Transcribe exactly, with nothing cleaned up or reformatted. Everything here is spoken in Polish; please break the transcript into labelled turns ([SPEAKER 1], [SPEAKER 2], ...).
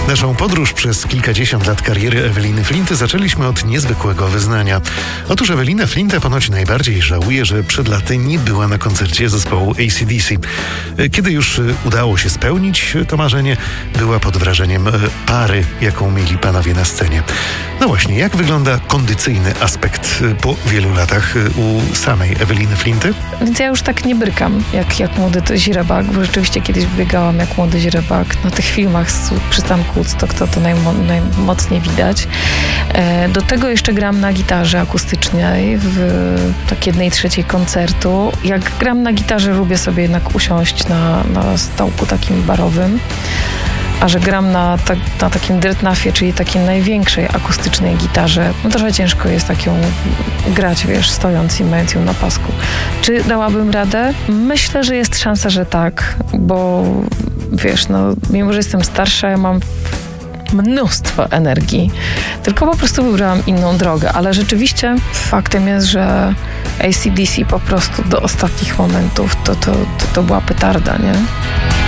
[SPEAKER 1] Naszą podróż przez kilkadziesiąt lat kariery Eweliny Flinty zaczęliśmy od niezwykłego wyznania. Otóż Ewelina Flinta ponoć najbardziej żałuje, że przed laty nie była na koncercie zespołu A C D C. Kiedy już udało się spełnić to marzenie, była pod wrażeniem pary, jaką mieli panowie na scenie. No właśnie, jak wygląda kondycyjny aspekt po wielu latach u samej Eweliny Flinty?
[SPEAKER 2] Więc ja już tak nie brykam, jak, jak młody źrebak, bo rzeczywiście kiedyś biegałam jak młody źrebak. Na tych filmach z przystanku Woodstock to, to najmo, najmocniej widać. E, do tego jeszcze gram na gitarze akustycznej w tak jednej trzeciej koncertu. Jak gram na gitarze, lubię sobie jednak usiąść na, na stołku takim barowym. A że gram na, ta, na takim dreadnuffie, czyli takiej największej akustycznej gitarze, no trochę ciężko jest tak ją grać, wiesz, stojąc i mając ją na pasku. Czy dałabym radę? Myślę, że jest szansa, że tak, bo wiesz, no mimo, że jestem starsza, ja mam mnóstwo energii, tylko po prostu wybrałam inną drogę, ale rzeczywiście faktem jest, że A C D C po prostu do ostatnich momentów to, to, to, to była petarda, nie?